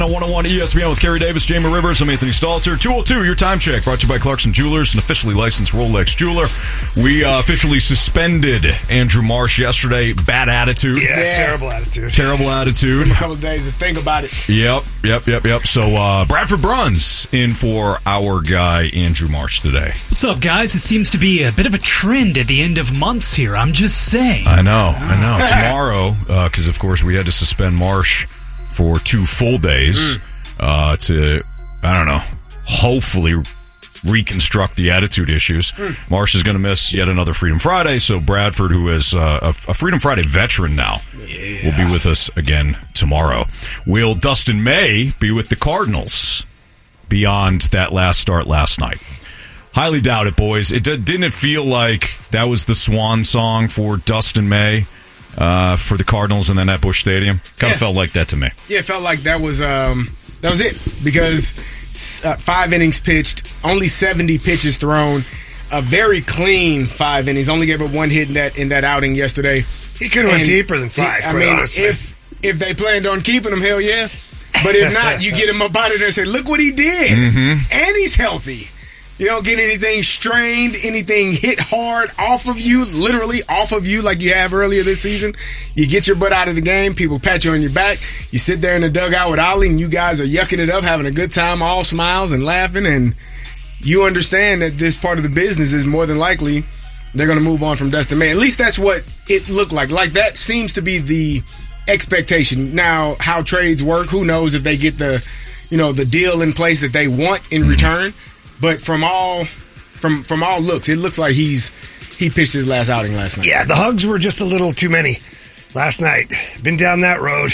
101 ESPN with Kerry Davis, Jamie Rivers. I'm Anthony Stalter. 202, your time check, brought to you by Clarkson Jewelers, an officially licensed Rolex jeweler. We officially suspended Andrew Marsh yesterday. Bad attitude. Yeah, terrible attitude. Terrible attitude. Give him a couple of days to think about it. Yep. So Bradford Bruns in for our guy, Andrew Marsh, today. What's up, guys? It seems to be a bit of a trend at the end of months here. I'm just saying. I know. Tomorrow, because, of course, we had to suspend Marsh for 2 full days to, I don't know, hopefully reconstruct the attitude issues. Marsh is going to miss yet another Freedom Friday, so Bradford, who is a Freedom Friday veteran now, will be with us again tomorrow. Will Dustin May be with the Cardinals beyond that last start last night? Highly doubt it, boys. Didn't it feel like that was the swan song for Dustin May for the Cardinals and then at Busch Stadium? Kind of felt like that to me. Yeah, it felt like that was it, because 5 innings pitched, only 70 pitches thrown, a very clean 5 innings. Only gave up 1 hit in that outing yesterday. He could have went deeper than 5. Honestly. if they planned on keeping him, hell yeah. But if not, you get him up out of there and say, look what he did, and he's healthy. You don't get anything strained, anything hit hard off of you, literally off of you like you have earlier this season. You get your butt out of the game. People pat you on your back. You sit there in the dugout with Ollie, and you guys are yucking it up, having a good time, all smiles and laughing. And you understand that this part of the business is more than likely they're going to move on from Dustin May. At least that's what it looked like. Like, that seems to be the expectation. Now, how trades work, who knows if they get the deal in place that they want in return. But from all looks, it looks like he pitched his last outing last night. Yeah, the hugs were just a little too many last night. Been down that road.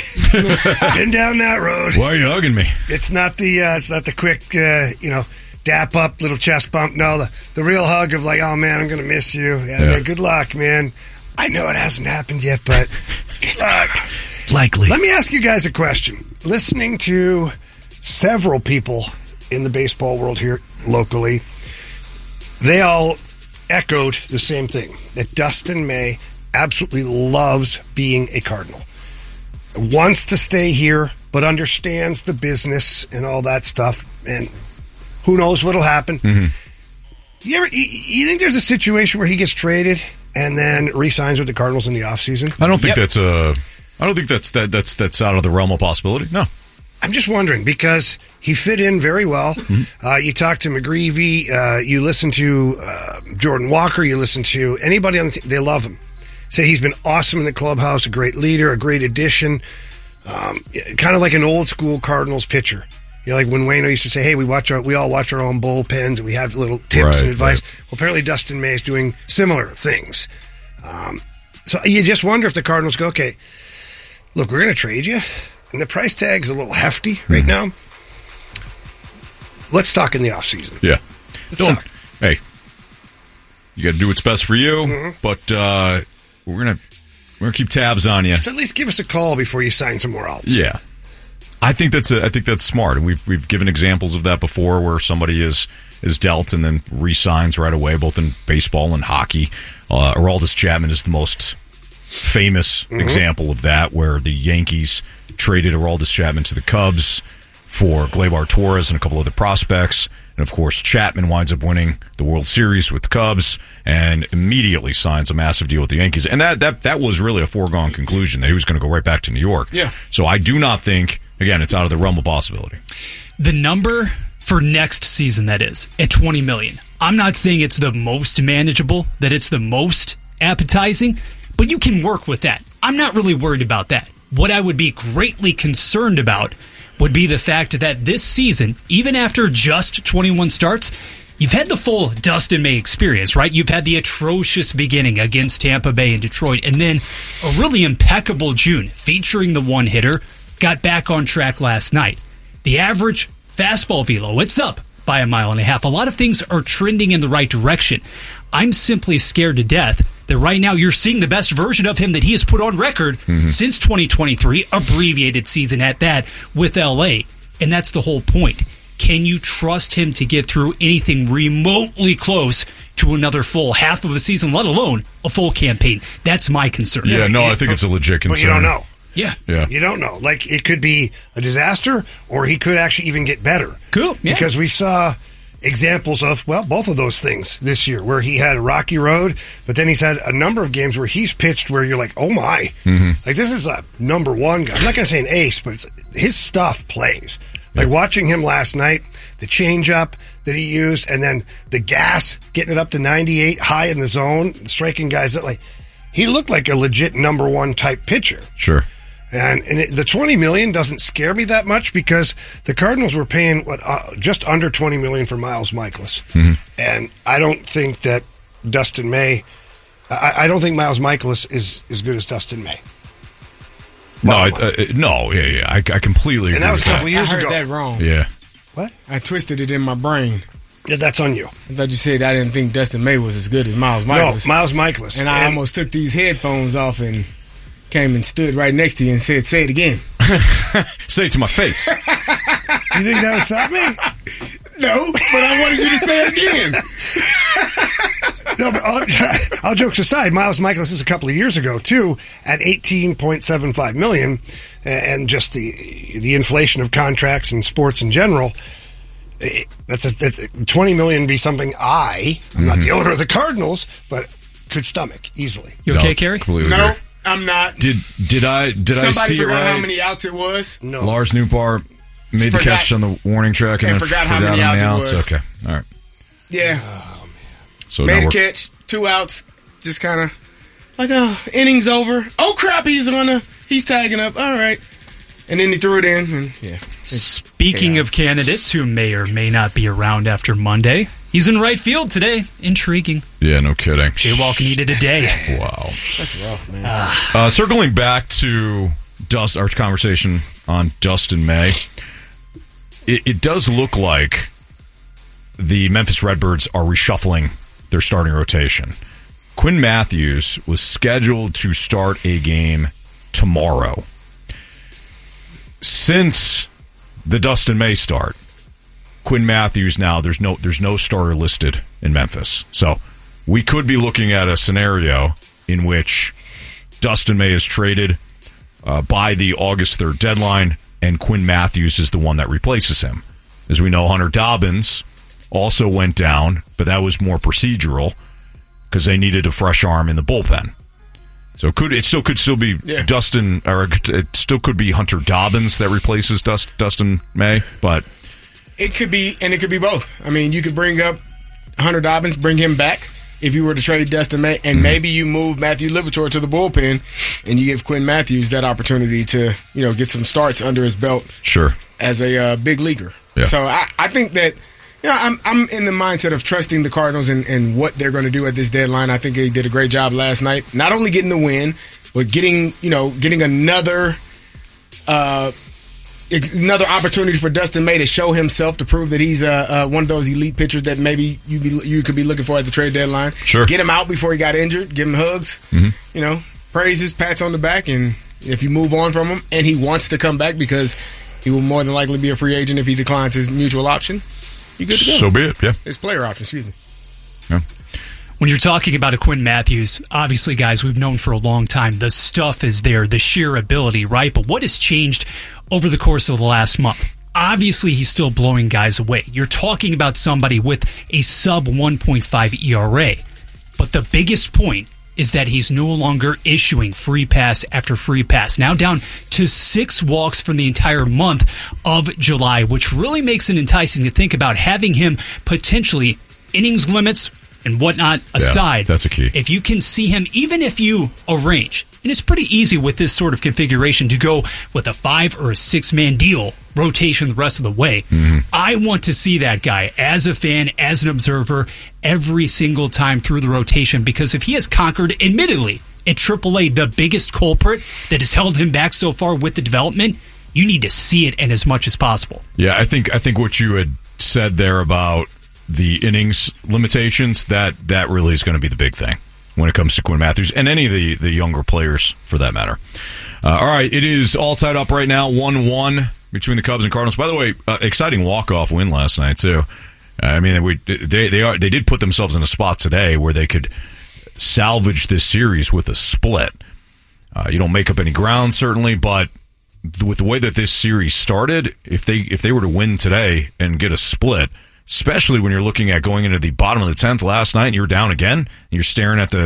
Why are you hugging me? It's not the quick dap up, little chest bump. No, the real hug of like, oh man, I'm gonna miss you. Yeah. Man, good luck, man. I know it hasn't happened yet, but it's likely. Let me ask you guys a question. Listening to several people in the baseball world here locally, they all echoed the same thing, that Dustin May absolutely loves being a Cardinal, wants to stay here, but understands the business and all that stuff, and who knows what'll happen. You think there's a situation where he gets traded and then re-signs with the Cardinals in the offseason? I don't think that's out of the realm of possibility. No. I'm just wondering, because he fit in very well. You talk to McGreevy, you listen to Jordan Walker, you listen to anybody on the team, they love him. Say he's been awesome in the clubhouse, a great leader, a great addition, kind of like an old school Cardinals pitcher. Like when Waino used to say, hey, we all watch our own bullpens and we have little tips and advice. Right. Well, apparently Dustin May is doing similar things. So you just wonder if the Cardinals go, okay, look, we're going to trade you. And the price tag's a little hefty right now. Let's talk in the offseason. Yeah. Hey, you got to do what's best for you, but we're gonna keep tabs on you. Just at least give us a call before you sign somewhere else. Yeah, I think that's smart, and we've given examples of that before, where somebody is dealt and then re-signs right away, both in baseball and hockey. Aroldis Chapman is the most famous example of that, where the Yankees traded Aroldis Chapman to the Cubs for Gleyber Torres and a couple other prospects. And, of course, Chapman winds up winning the World Series with the Cubs and immediately signs a massive deal with the Yankees. And that was really a foregone conclusion that he was going to go right back to New York. Yeah. So I do not think, again, it's out of the realm of possibility. The number for next season, that is, at $20 million. I'm not saying it's the most manageable, that it's the most appetizing, but you can work with that. I'm not really worried about that. What I would be greatly concerned about would be the fact that this season, even after just 21 starts, you've had the full Dustin May experience, right? You've had the atrocious beginning against Tampa Bay and Detroit, and then a really impeccable June featuring the one-hitter, got back on track last night. The average fastball velo, it's up by 1.5 miles. A lot of things are trending in the right direction. I'm simply scared to death that right now you're seeing the best version of him that he has put on record since 2023, abbreviated season at that, with LA. And that's the whole point. Can you trust him to get through anything remotely close to another full half of a season, let alone a full campaign? That's my concern. Yeah, no, I think it's a legit concern. Well, you don't know. Yeah. You don't know. Like, it could be a disaster, or he could actually even get better. Cool. Yeah. Because we saw examples of, well, both of those things this year, where he had a rocky road, but then he's had a number of games where he's pitched where you're like, oh my. Like, this is a number one guy. I'm not going to say an ace, but his stuff plays. Like, watching him last night, the changeup that he used, and then the gas, getting it up to 98, high in the zone, striking guys out. Like, he looked like a legit number one type pitcher. Sure. And the $20 million doesn't scare me that much, because the Cardinals were paying just under $20 million for Miles Michaelis, and I don't think that Dustin May. I don't think Miles Michaelis is as good as Dustin May. I completely agree. And that was a couple I years heard ago. that wrong. Yeah. What? I twisted it in my brain. Yeah, that's on you. I thought you said I didn't think Dustin May was as good as Miles Michaelis. No, Miles Michaelis. And I almost took these headphones off and came and stood right next to you and said, say it again. Say it to my face. You think that would stop me? No, but I wanted you to say it again. No, but all jokes aside, Miles Michaelis is a couple of years ago, too, at $18.75 million, and just the inflation of contracts and sports in general. That's $20 million be something I'm not the owner of the Cardinals, but could stomach easily. You okay, Kerry? Completely No, agree. I'm not. Did I Somebody see it forgot right? how many outs it was. No. Lars Newbar made the catch on the warning track and then forgot how forgot many on outs the it outs. was. Okay, all right. Yeah. So now Made a we're catch, 2 outs, just kind of like, innings over. Oh, crap, he's tagging up. All right. And then he threw it in. And, yeah. Speaking of candidates who may or may not be around after Monday, he's in right field today. Intriguing. yeah, no kidding. Jaywalk needed a day. Wow. That's rough, man. Circling back to our conversation on Dustin May, it does look like the Memphis Redbirds are reshuffling their starting rotation. Quinn Matthews was scheduled to start a game tomorrow. Since the Dustin May start, Quinn Matthews now there's no starter listed in Memphis. So we could be looking at a scenario in which Dustin May is traded by the August 3rd deadline, and Quinn Matthews is the one that replaces him. As we know, Hunter Dobbins also went down, but that was more procedural because they needed a fresh arm in the bullpen. So it still could be Dustin, or it still could be Hunter Dobbins that replaces Dustin May, but It could be, and it could be both. I mean, you could bring up Hunter Dobbins, bring him back if you were to trade Dustin May, and maybe you move Matthew Liberatore to the bullpen, and you give Quinn Matthews that opportunity to, get some starts under his belt. sure. As a big leaguer. Yeah. So I think that I'm in the mindset of trusting the Cardinals and what they're going to do at this deadline. I think they did a great job last night, not only getting the win, but getting another opportunity for Dustin May to show himself, to prove that he's one of those elite pitchers that maybe you could be looking for at the trade deadline. Sure. Get him out before he got injured. Give him hugs. Praises, pats on the back, and if you move on from him and he wants to come back because he will more than likely be a free agent if he declines his mutual option, you're good to go. So be it, yeah. His player option, excuse me. Yeah. When you're talking about a Quinn Matthews, obviously, guys, we've known for a long time the stuff is there, the sheer ability, right? But what has changed over the course of the last month? Obviously, he's still blowing guys away. You're talking about somebody with a sub 1.5 ERA. But the biggest point is that he's no longer issuing free pass after free pass. Now down to 6 walks from the entire month of July, which really makes it enticing to think about having him potentially innings limits and whatnot aside. That's a key. If you can see him, even if you arrange, and it's pretty easy with this sort of configuration to go with a 5 or a 6-man deal rotation the rest of the way. I want to see that guy as a fan, as an observer, every single time through the rotation, because if he has conquered, admittedly, at AAA, the biggest culprit that has held him back so far with the development, you need to see it and as much as possible. Yeah, I think what you had said there about the innings limitations, that really is going to be the big thing when it comes to Quinn Matthews and any of the younger players for that matter. All right, it is all tied up right now, 1-1 between the Cubs and Cardinals. By the way, exciting walk-off win last night too. I mean, they did put themselves in a spot today where they could salvage this series with a split. You don't make up any ground, certainly, but with the way that this series started, if they were to win today and get a split, especially when you're looking at going into the bottom of the 10th last night and you're down again, and you're staring at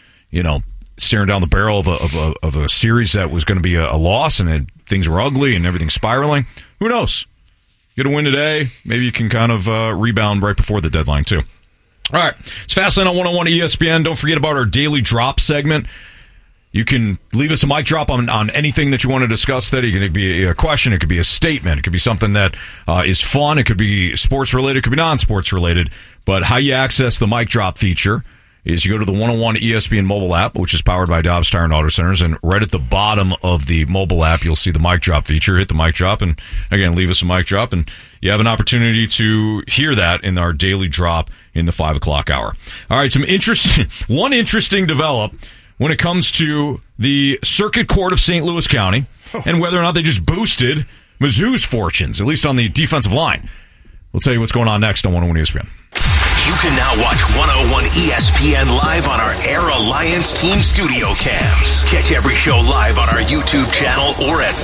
staring down the barrel of a series that was going to be a loss, and things were ugly and everything's spiraling. Who knows? Get a win today, maybe you can kind of rebound right before the deadline too. All right, it's Fastlane on 101 ESPN. Don't forget about our Daily Drop segment. You can leave us a mic drop on anything that you want to discuss today. It could be a question. It could be a statement. It could be something that is fun. It could be sports-related. It could be non-sports-related. But how you access the mic drop feature is you go to the 101 ESPN mobile app, which is powered by Dobbs Tire and Auto Centers, and right at the bottom of the mobile app, you'll see the mic drop feature. Hit the mic drop, and again, leave us a mic drop, and you have an opportunity to hear that in our daily drop in the 5 o'clock hour. All right, one interesting develop when it comes to the Circuit Court of St. Louis County and whether or not they just boosted Mizzou's fortunes, at least on the defensive line. We'll tell you what's going on next on 101 ESPN. You can now watch 101 ESPN live on our Air Alliance Team Studio Cams. Catch every show live on our YouTube channel or at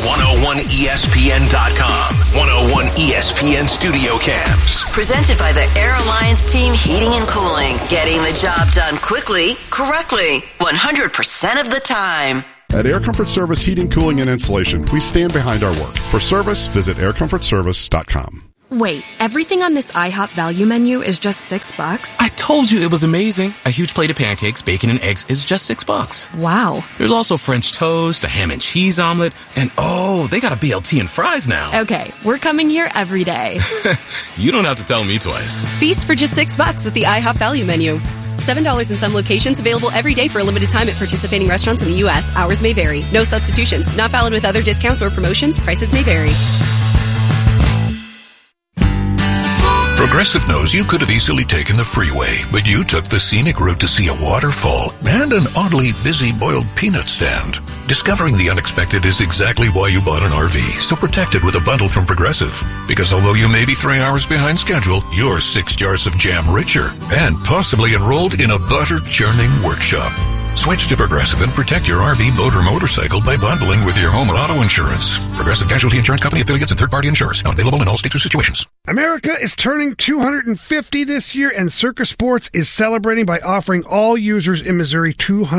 101ESPN.com. 101 ESPN Studio Cams. Presented by the Air Alliance Team Heating and Cooling. Getting the job done quickly, correctly, 100% of the time. At Air Comfort Service Heating, Cooling, and Insulation, we stand behind our work. For service, visit aircomfortservice.com. Wait, everything on this IHOP value menu is just $6? I told you it was amazing. A huge plate of pancakes, bacon, and eggs is just $6. Wow. There's also French toast, a ham and cheese omelet, and they got a BLT and fries now. Okay, we're coming here every day. You don't have to tell me twice. Feast for just $6 with the IHOP value menu. $7 in some locations, available every day for a limited time at participating restaurants in the U.S. Hours may vary. No substitutions. Not valid with other discounts or promotions. Prices may vary. Progressive knows you could have easily taken the freeway, but you took the scenic route to see a waterfall and an oddly busy boiled peanut stand. Discovering the unexpected is exactly why you bought an RV, so protect it with a bundle from Progressive. Because although you may be 3 hours behind schedule, you're 6 jars of jam richer and possibly enrolled in a butter churning workshop. Switch to Progressive and protect your RV, boat, or motorcycle by bundling with your home and auto insurance. Progressive Casualty Insurance Company affiliates and third-party insurers. Not available in all states or situations. America is turning 250 this year, and Circa Sports is celebrating by offering all users in Missouri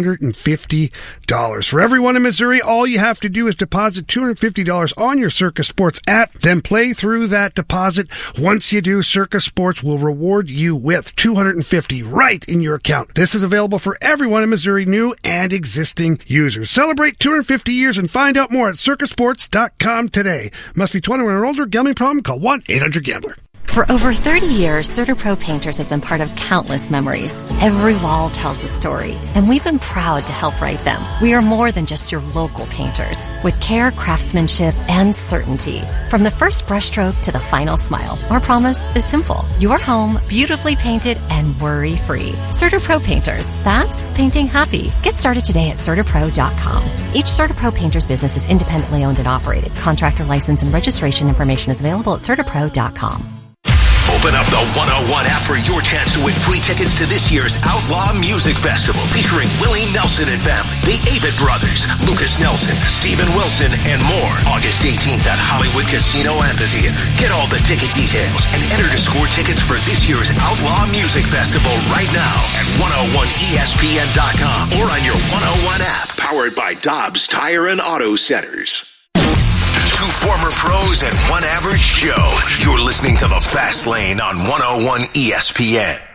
$250. For everyone in Missouri, all you have to do is deposit $250 on your Circa Sports app, then play through that deposit. Once you do, Circa Sports will reward you with $250 right in your account. This is available for everyone in Missouri, new and existing users. Celebrate 250 years and find out more at circasports.com today. Must be 21 or older. Gambling problem? Call 1-800-GAMBLER. For over 30 years, CertaPro Painters has been part of countless memories. Every wall tells a story, and we've been proud to help write them. We are more than just your local painters, with care, craftsmanship, and certainty. From the first brushstroke to the final smile, our promise is simple. Your home, beautifully painted and worry-free. CertaPro Painters, that's painting happy. Get started today at CertaPro.com. Each CertaPro Painters business is independently owned and operated. Contractor license and registration information is available at CertaPro.com. Open up the 101 app for your chance to win free tickets to this year's Outlaw Music Festival featuring Willie Nelson and family, the Avett Brothers, Lucas Nelson, Steven Wilson, and more. August 18th at Hollywood Casino Amphitheater. Get all the ticket details and enter to score tickets for this year's Outlaw Music Festival right now at 101ESPN.com or on your 101 app, powered by Dobbs Tire and Auto Centers. 2 former pros and 1 average Joe. You're listening to the Fast Lane on 101 ESPN.